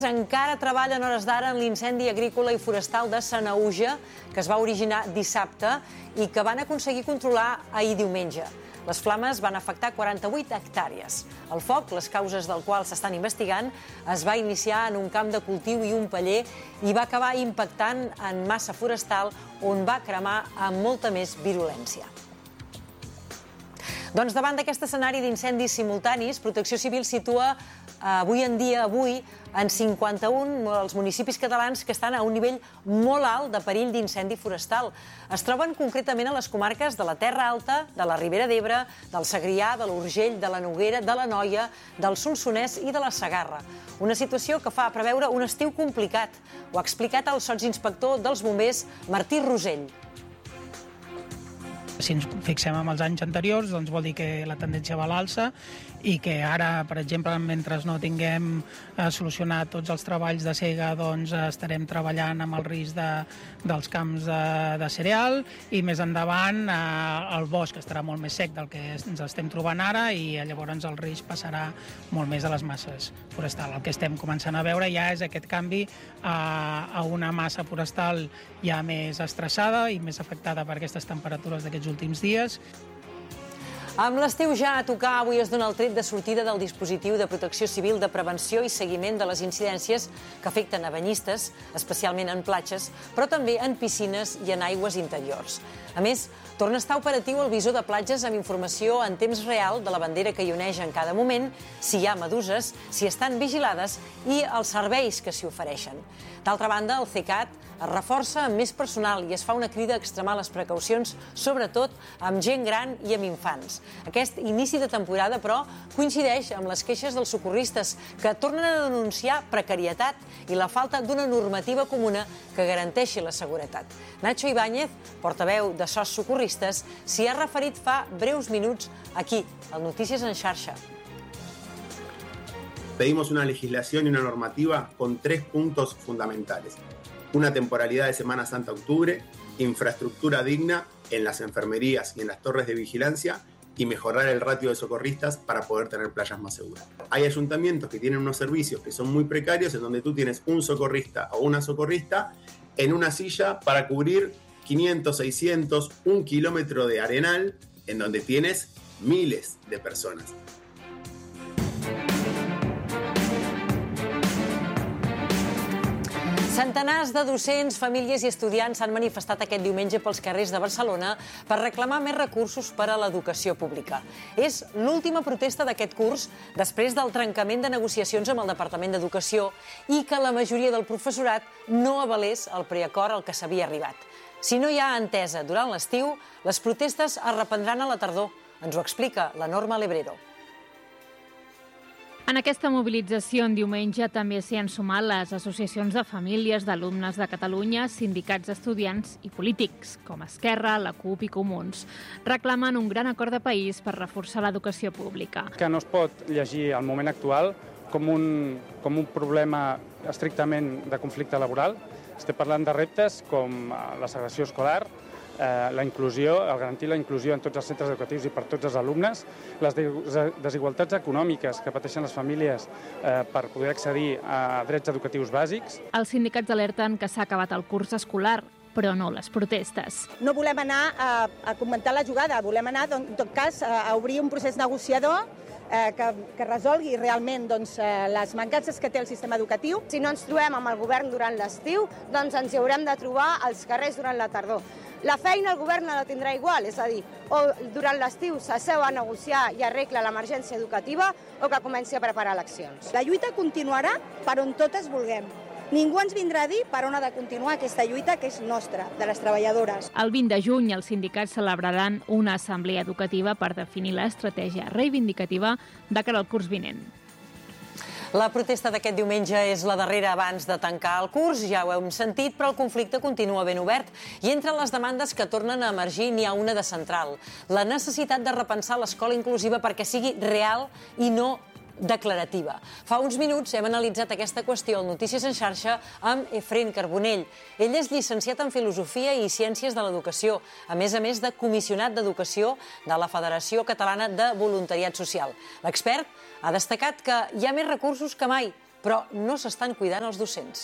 Encara treballen hores d'ara en l'incendi agrícola i forestal de Sanaüja, que es va originar dissabte i que van aconseguir controlar ahir diumenge. Les flames van afectar 48 hectàrees. El foc, les causes del qual s'estan investigant, es va iniciar en un camp de cultiu i un paller i va acabar impactant en massa forestal on va cremar amb molta més virulència. Doncs davant d'aquest escenari d'incendis simultanis, Protecció Civil situa avui en en 51 els municipis catalans que estan a un nivell molt alt de perill d'incendi forestal. Es troben concretament a les comarques de la Terra Alta, de la Ribera d'Ebre, del Segrià, de l'Urgell, de la Noguera, de l'Anoia, del Solsonès i de la Segarra. Una situació que fa preveure un estiu complicat. Ho ha explicat el sotsinspector dels bombers, Martí Rosell. Si ens fixem en els anys anteriors, doncs vol dir que la tendència va a l'alça i que ara, per exemple, mentre no tinguem solucionat tots els treballs de sega, doncs estarem treballant amb el risc dels camps de cereal i més endavant el bosc estarà molt més sec del que ens estem trobant ara i llavors el risc passarà molt més a les masses forestals. El que estem començant a veure ja és aquest canvi a una massa forestal ja més estressada i més afectada per aquestes temperatures d'aquests últims dies. Amb l'estiu ja a tocar, avui es dona el tret de sortida del dispositiu de protecció civil de prevenció i seguiment de les incidències que afecten a banyistes, especialment en platges, però també en piscines i en aigües interiors. A més, torna a estar operatiu el visor de platges amb informació en temps real de la bandera que hi uneix en cada moment, si hi ha meduses, si estan vigilades i els serveis que s'hi ofereixen. D'altra banda, el CECAT es reforça amb més personal i es fa una crida a extremar les precaucions, sobretot amb gent gran i amb infants. Aquest inici de temporada, però, coincideix amb les queixes dels socorristes, que tornen a denunciar precarietat i la falta d'una normativa comuna que garanteixi la seguretat. Nacho Ibáñez, portaveu de SOS Socorristes, s'hi ha referit fa breus minuts aquí, al Notícies en Xarxa. Pedimos una legislación y una normativa con 3 puntos fundamentales. Una temporalidad de Semana Santa a octubre, infraestructura digna en las enfermerías y en las torres de vigilancia y mejorar el ratio de socorristas para poder tener playas más seguras. Hay ayuntamientos que tienen unos servicios que son muy precarios en donde tú tienes un socorrista o una socorrista en una silla para cubrir 500, 600, 1 kilómetro de arenal en donde tienes miles de personas. Centenars de docents, famílies i estudiants s'han manifestat aquest diumenge pels carrers de Barcelona per reclamar més recursos per a l'educació pública. És l'última protesta d'aquest curs després del trencament de negociacions amb el Departament d'Educació i que la majoria del professorat no avalés el preacord al que s'havia arribat. Si no hi ha entesa durant l'estiu, les protestes es reprendran a la tardor. Ens ho explica la Norma Lebrero. En aquesta mobilització en diumenge també s'hi han sumat les associacions de famílies d'alumnes de Catalunya, sindicats d'estudiants i polítics, com Esquerra, la CUP i Comuns. Reclamen un gran acord de país per reforçar l'educació pública. Que no es pot llegir el moment actual com un problema estrictament de conflicte laboral. Estem parlant de reptes com la segregació escolar, la inclusió, el garantir la inclusió en tots els centres educatius i per tots els alumnes, les desigualtats econòmiques que pateixen les famílies per poder accedir a drets educatius bàsics. Els sindicats alerten que s'ha acabat el curs escolar, però no les protestes. No volem anar a comentar la jugada, volem anar, en tot cas, a obrir un procés negociador que resolgui realment les mancances que té el sistema educatiu. Si no ens trobem amb el govern durant l'estiu, doncs ens hi haurem de trobar als carrers durant la tardor. La feina el govern no la tindrà igual, és a dir, o durant l'estiu s'asseu a negociar i arregla l'emergència educativa o que comenci a preparar eleccions. La lluita continuarà per on totes vulguem. Ningú ens vindrà a dir per on ha de continuar aquesta lluita que és nostra, de les treballadores. El 20 de juny els sindicats celebraran una assemblea educativa per definir l'estratègia reivindicativa de cara al curs vinent. La protesta d'aquest diumenge és la darrera abans de tancar el curs, ja ho hem sentit, però el conflicte continua ben obert. I entre les demandes que tornen a emergir n'hi ha una de central, la necessitat de repensar l'escola inclusiva perquè sigui real i no declarativa. Fa uns minuts hem analitzat aquesta qüestió al Notícies en Xarxa amb Efrén Carbonell. Ell és llicenciat en Filosofia i Ciències de l'Educació, a més de comissionat d'Educació de la Federació Catalana de Voluntariat Social. L'expert ha destacat que hi ha més recursos que mai, però no s'estan cuidant els docents.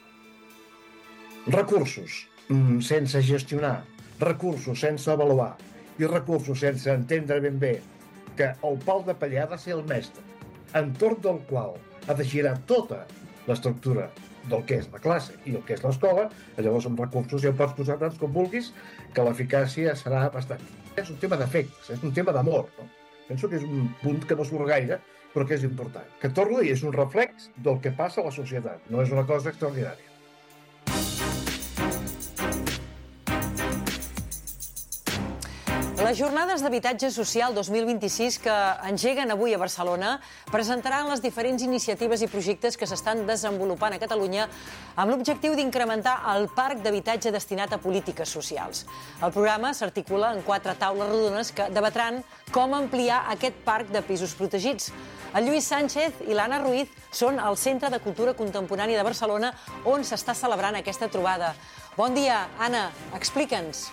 Recursos sense gestionar, recursos sense avaluar i recursos sense entendre ben bé que el pal de paller ha de ser el mestre, entorn del qual ha de girar tota l'estructura del que és la classe i el que és l'escola. Llavors amb recursos ja pots posar tants com vulguis que l'eficàcia serà bastant. És un tema d'efectes, és un tema d'amor, no? Penso que és un punt que no surt gaire, però que és important. Que torno a dir, és un reflex del que passa a la societat, no és una cosa extraordinària. Les jornades d'habitatge social 2026 que engeguen avui a Barcelona presentaran les diferents iniciatives i projectes que s'estan desenvolupant a Catalunya amb l'objectiu d'incrementar el parc d'habitatge destinat a polítiques socials. El programa s'articula en 4 taules rodones que debatran com ampliar aquest parc de pisos protegits. El Lluís Sánchez i l'Anna Ruiz són al Centre de Cultura Contemporània de Barcelona, on s'està celebrant aquesta trobada. Bon dia, Anna, explica'ns.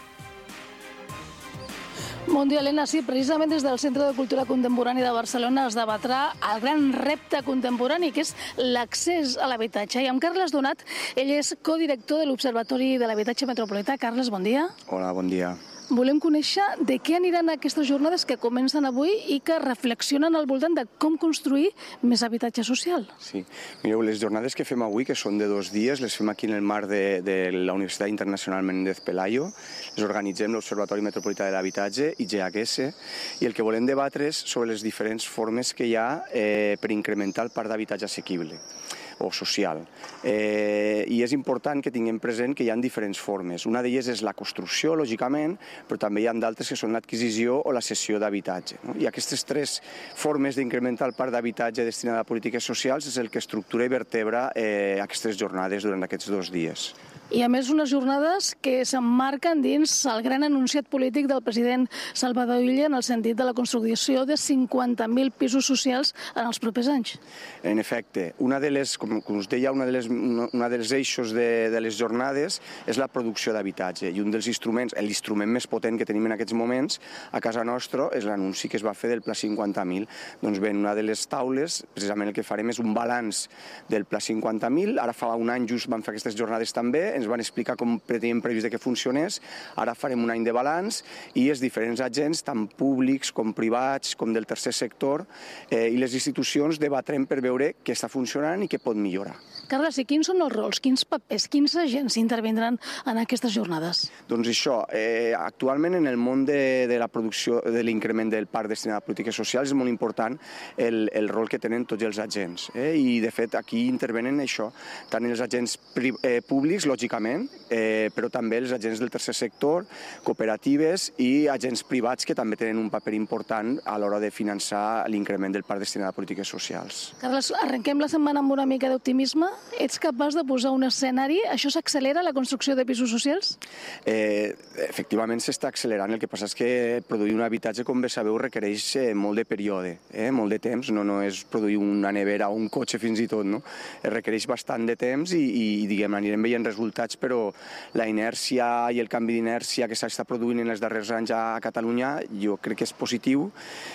Bon dia, Helena. Sí, precisament des del Centre de Cultura Contemporània de Barcelona es debatrà el gran repte contemporani, que és l'accés a l'habitatge. I amb Carles Donat, ell és codirector de l'Observatori de l'Habitatge Metropolità. Carles, bon dia. Hola, bon dia. Volem conèixer de què aniran aquestes jornades que comencen avui i que reflexionen al voltant de com construir més habitatge social. Sí. Mireu, les jornades que fem avui, que són de 2 dies, les fem aquí en el marc de la Universitat Internacional Menéndez Pelayo. Les organitzem l'Observatori Metropolità de l'Habitatge i GHS, i el que volem debatre és sobre les diferents formes que hi ha per incrementar el parc d'habitatge assequible o social. I és important que tinguem present que hi ha diferents formes. Una d'elles és la construcció, lògicament, però també hi ha d'altres que són l'adquisició o la cessió d'habitatge. I aquestes 3 formes d'incrementar el parc d'habitatge destinat a polítiques socials és el que estructura i vertebra aquestes jornades durant aquests 2 dies. I a més unes jornades que s'emmarquen dins el gran enunciat polític del president Salvador Illa en el sentit de la construcció de 50.000 pisos socials en els propers anys. En efecte, una de les, com us deia, una dels eixos de les jornades és la producció d'habitatge, i un dels instruments, l'instrument més potent que tenim en aquests moments a casa nostra és l'anunci que es va fer del Pla 50.000. Doncs bé, en una de les taules, precisament el que farem és un balanç del Pla 50.000. Ara fa un any just van fer aquestes jornades també, ens van explicar com teníem previst que funcionés. Ara farem un any de balanç i els diferents agents, tant públics com privats, com del tercer sector, i les institucions debatrem per veure què està funcionant i què pot millorar. Carles, i quins són els rols, quins papers, quins agents intervindran en aquestes jornades? Doncs això, actualment en el món de la producció, de l'increment del parc destinat a polítiques socials és molt important el rol que tenen tots els agents. I de fet aquí intervenen això, tant els agents públics, lògicament, però també els agents del tercer sector, cooperatives i agents privats que també tenen un paper important a l'hora de finançar l'increment del parc destinat a polítiques socials. Carles, arrenquem la setmana amb una mica d'optimisme. Ets capaç de posar un escenari? Això s'accelera, la construcció de pisos socials? Efectivament s'està accelerant. El que passa és que produir un habitatge, com bé sabeu, requereix molt de període, molt de temps. No és produir una nevera o un cotxe fins i tot, no? Requereix bastant de temps i diguem, anirem veient resultats, però la inèrcia i el canvi d'inèrcia que s'està produint en els darrers anys a Catalunya jo crec que és positiu,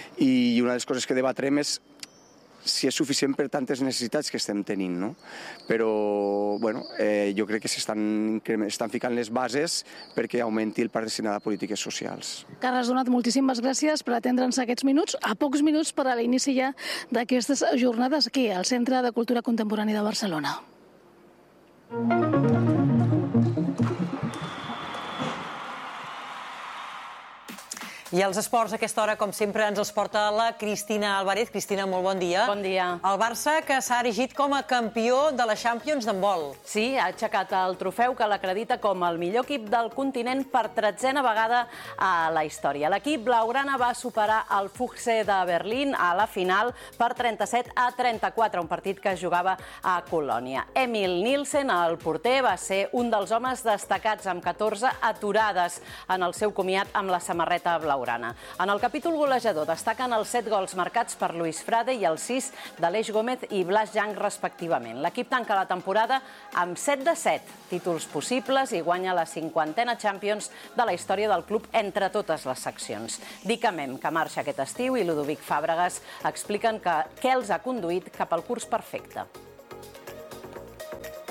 i una de les coses que debatrem és si és suficient per tantes necessitats que estem tenint, no? Però, bueno, jo crec que s'estan ficant les bases perquè augmenti el parc destinat a polítiques socials. Carles Donat, moltíssimes gràcies per atendre'ns aquests minuts, a pocs minuts per a l'inici ja d'aquestes jornades aquí al Centre de Cultura Contemporània de Barcelona. I els esports a aquesta hora, com sempre, ens els porta la Cristina Álvarez. Cristina, molt bon dia. Bon dia. El Barça, que s'ha erigit com a campió de la Champions d'handbol. Sí, ha aixecat el trofeu que l'acredita com el millor equip del continent per 13a vegada a la història. L'equip blaugrana va superar el Füchse de Berlín a la final per 37-34, un partit que es jugava a Colònia. Emil Nielsen, el porter, va ser un dels homes destacats amb 14 aturades en el seu comiat amb la samarreta blaugrana. En el capítol golejador destaquen els 7 gols marcats per Luis Frade i els 6 d'Aleix Gómez i Blas Jang, respectivament. L'equip tanca la temporada amb 7 de 7 títols possibles i guanya la 50a Champions de la història del club entre totes les seccions. Dicamem, que marxa aquest estiu, i Ludovic Fàbregas expliquen què els ha conduït cap al curs perfecte.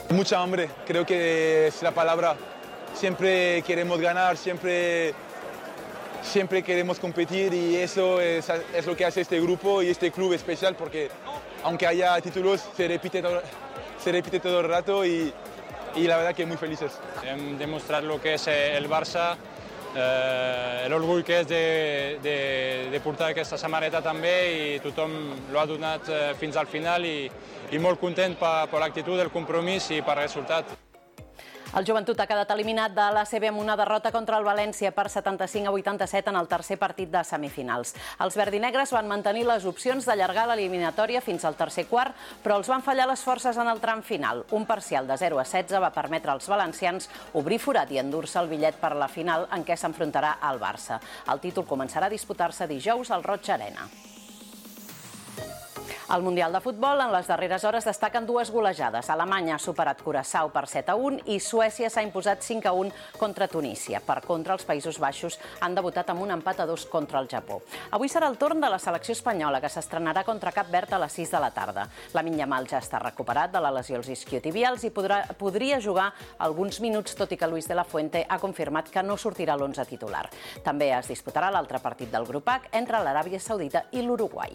Mucha hambre, creo que es la palabra. Siempre queremos ganar, siempre queremos competir y eso es lo que hace este grupo y este club especial, porque aunque haya títulos se repite todo el rato y la verdad que muy felices. Demostrar lo que es el Barça, el orgull que és de portar aquesta samarreta també i tothom l'ha donat fins al final i molt content per l'actitud, el compromís i per el resultat. El Joventut ha quedat eliminat de l'ACB amb una derrota contra el València per 75-87 en el tercer partit de semifinals. Els verdinegres van mantenir les opcions d'allargar l'eliminatòria fins al tercer quart, però els van fallar les forces en el tram final. Un parcial de 0-16 va permetre als valencians obrir forat i endur-se el bitllet per la final en què s'enfrontarà al Barça. El títol començarà a disputar-se dijous al Roig Arena. Al Mundial de Futbol, en les darreres hores, destaquen dues golejades. Alemanya ha superat Curaçao per 7-1 i Suècia s'ha imposat 5-1 contra Tunísia. Per contra, els Països Baixos han debutat amb un empat a 2 contra el Japó. Avui serà el torn de la selecció espanyola, que s'estrenarà contra Cap Verd a les 6 de la tarda. Lamine Yamal ja està recuperat de la lesió als isquiotibials i podria jugar alguns minuts, tot i que Luis de la Fuente ha confirmat que no sortirà l'11 titular. També es disputarà l'altre partit del grup H entre l'Aràbia Saudita i l'Uruguai.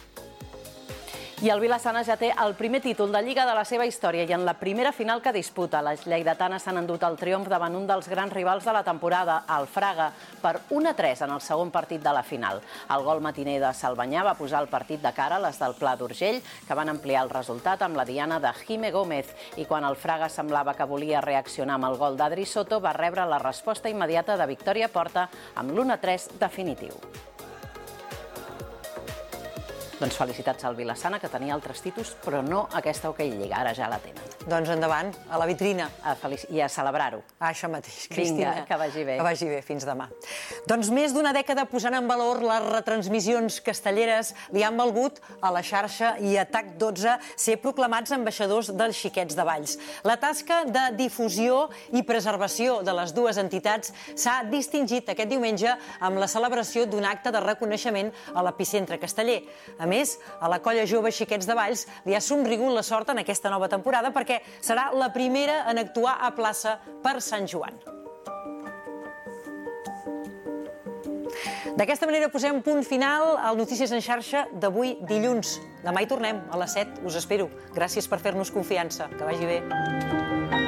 I el Vilassana ja té el primer títol de Lliga de la seva història i en la primera final que disputa. Les lleidatanes s'han endut el triomf davant un dels grans rivals de la temporada, el Fraga, per 1-3 en el segon partit de la final. El gol matiner de Salvanyà va posar el partit de cara a les del Pla d'Urgell, que van ampliar el resultat amb la diana de Jime Gómez. I quan el Fraga semblava que volia reaccionar amb el gol d'Adri Soto, va rebre la resposta immediata de Victòria Porta amb l'1-3 definitiu. Doncs felicitats al Vilassana, que tenia altres títols, però no aquesta Hockey Lliga, ara ja la tenen. Doncs endavant, a la vitrina. I a celebrar-ho. Això mateix, Cristina. Vinga, que vagi bé. Que vagi bé, fins demà. Doncs més d'una dècada posant en valor les retransmissions castelleres li han valgut a la xarxa i a TAC12 ser proclamats ambaixadors dels Xiquets de Valls. La tasca de difusió i preservació de les dues entitats s'ha distingit aquest diumenge amb la celebració d'un acte de reconeixement a l'epicentre casteller. A més, a la colla jove Xiquets de Valls li ha somrigut la sort en aquesta nova temporada perquè serà la primera en actuar a plaça per Sant Joan. D'aquesta manera posem punt final al Notícies en xarxa d'avui dilluns. Demà hi tornem a les 7, us espero. Gràcies per fer-nos confiança. Que vagi bé.